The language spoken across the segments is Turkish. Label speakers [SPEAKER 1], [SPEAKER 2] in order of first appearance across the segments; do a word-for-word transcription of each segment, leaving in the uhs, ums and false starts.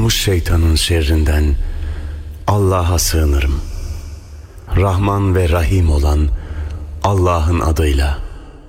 [SPEAKER 1] uydurulmuş şeytanın şerrinden Allah'a sığınırım. Rahman ve Rahim olan Allah'ın adıyla.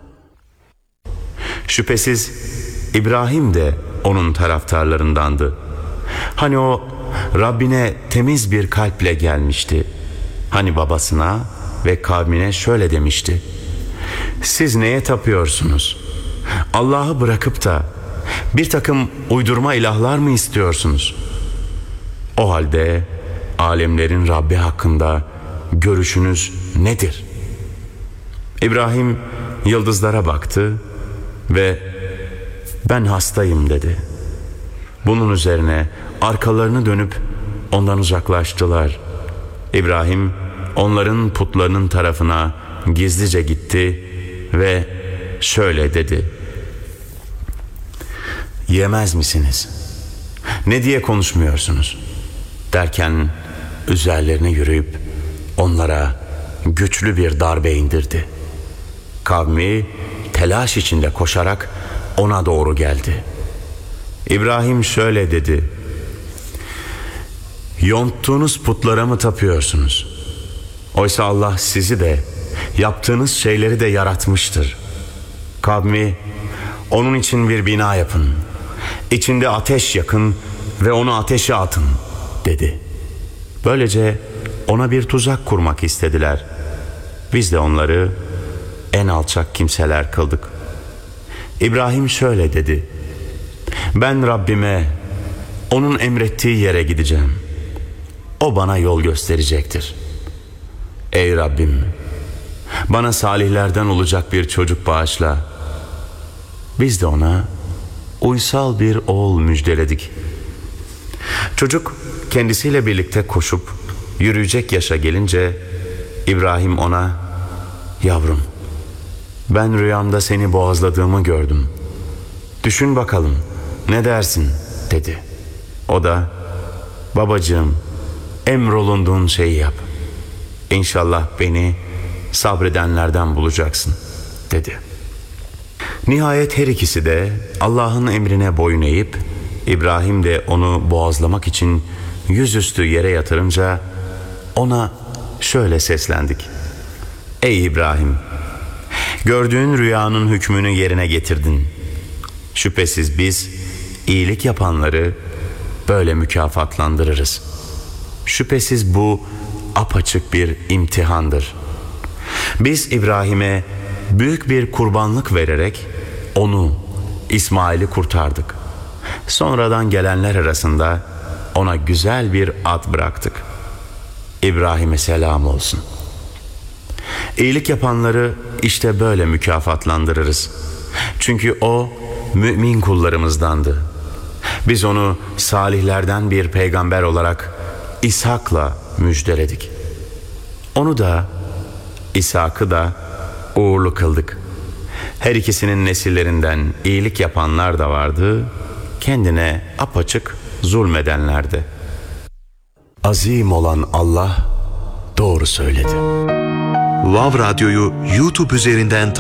[SPEAKER 1] Şüphesiz İbrahim de onun taraftarlarındandı. Hani o Rabbine temiz bir kalple gelmişti. Hani babasına ve kavmine şöyle demişti: siz neye tapıyorsunuz? Allah'ı bırakıp da bir takım uydurma ilahlar mı istiyorsunuz? O halde alemlerin Rabbi hakkında görüşünüz nedir? İbrahim yıldızlara baktı ve ben hastayım dedi. Bunun üzerine arkalarını dönüp ondan uzaklaştılar. İbrahim onların putlarının tarafına gizlice gitti ve şöyle dedi: yemez misiniz? Ne diye konuşmuyorsunuz? Derken üzerlerine yürüyüp onlara güçlü bir darbe indirdi. Kavmi telaş içinde koşarak ona doğru geldi. İbrahim şöyle dedi: yonttuğunuz putlara mı tapıyorsunuz? Oysa Allah sizi de yaptığınız şeyleri de yaratmıştır. Kavmi, onun için bir bina yapın, İçinde ateş yakın ve onu ateşe atın dedi. Böylece ona bir tuzak kurmak istediler. Biz de onları en alçak kimseler kıldık. İbrahim şöyle dedi: ben Rabbime, onun emrettiği yere gideceğim. O bana yol gösterecektir. Ey Rabbim, bana salihlerden olacak bir çocuk bağışla. Biz de ona uysal bir oğul müjdeledik. Çocuk kendisiyle birlikte koşup yürüyecek yaşa gelince İbrahim ona, yavrum, ben rüyamda seni boğazladığımı gördüm. Düşün bakalım, ne dersin dedi. O da, babacığım, emrolunduğun şeyi yap. İnşallah beni sabredenlerden bulacaksın dedi. Nihayet her ikisi de Allah'ın emrine boyun eğip İbrahim de onu boğazlamak için yüzüstü yere yatırınca ona şöyle seslendik: ey İbrahim, gördüğün rüyanın hükmünü yerine getirdin. Şüphesiz biz iyilik yapanları böyle mükafatlandırırız. Şüphesiz bu apaçık bir imtihandır. Biz İbrahim'e büyük bir kurbanlık vererek onu, İsmail'i kurtardık. Sonradan gelenler arasında ona güzel bir ad bıraktık. İbrahim'e selam olsun. İyilik yapanları işte böyle mükafatlandırırız. Çünkü o mümin kullarımızdandı. Biz onu salihlerden bir peygamber olarak İshak'la müjdeledik. Onu da, İshak'ı da uğurlu kıldık. Her ikisinin nesillerinden iyilik yapanlar da vardı, kendine apaçık zulmedenler de. Azim olan Allah doğru söyledi.
[SPEAKER 2] Vav Radyo'yu YouTube üzerinden